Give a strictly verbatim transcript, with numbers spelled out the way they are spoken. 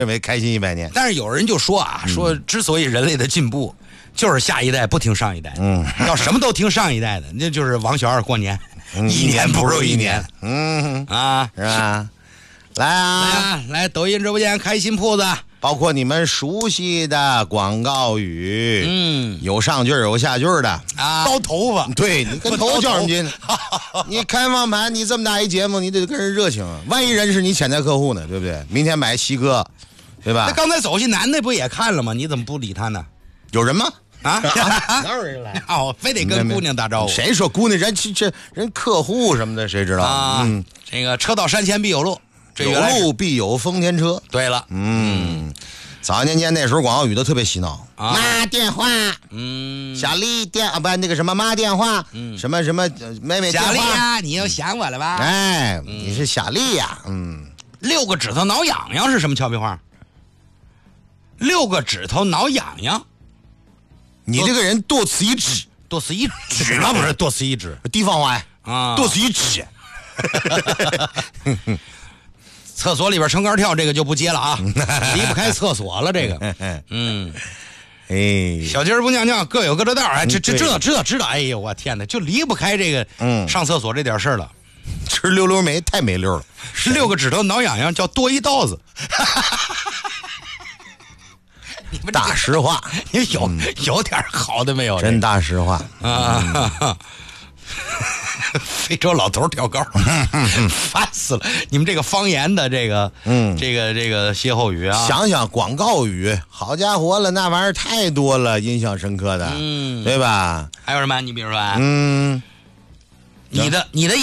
认为开心一百年。 但是有人就说啊，说之所以人类的进步，就是下一代不听上一代，嗯，要什么都听上一代的，那就是王小二过年， 嗯、 一年不如一年， 嗯啊， 是吧？来啊， 来啊，来抖音直播间开心铺子。 包括你们熟悉的广告语， 嗯， 有上句有下句的啊，刀头发， 对你跟头较什么劲？你开放盘，你这么大一节目，你得跟人热情，万一人是你潜在客户呢，对不对？明天买西哥，对吧？ 那刚才走进男的不也看了吗？你怎么不理他呢？ 有人吗？ 啊， 哪有人来？ 哦，非得跟姑娘打招呼。 谁说姑娘？人这人客户什么的，谁知道啊？嗯，这个车到山前必有路。 有路必有丰田车。 对了， 嗯，早年间那时候广告语都特别洗脑， 啊、 妈电话， 嗯， 小丽电啊，不那个什么妈电话，嗯，什么什么妹妹电话， 小丽呀、啊，你又想我了吧？ 哎，嗯、你是小丽呀、啊，嗯， 六个指头挠痒痒是什么俏皮话？六个指头挠痒痒， 你这个人多此一举， 多此一举吗？不是多此一举， 地方话啊， 多此一举。 厕所里边撑杆跳这个就不接了啊，离不开厕所了这个。嗯， 哎， 小鸡儿不尿尿各有各的道儿，哎，这这知道知道知道，哎呦我天哪，就离不开这个嗯上厕所这点事儿了。 吃溜溜梅太没溜了， 是六个指头挠痒痒叫多一刀子。 你们大实话， 你有、嗯、有点好的没有？ 真大实话啊！嗯非洲老头跳高，烦死了！你们这个方言的这个，嗯，这个这个歇后语啊， 想想广告语，好家伙了，那玩意儿太多了，印象深刻的，嗯，对吧？ 还有什么？你比如说， 嗯， 你的你的。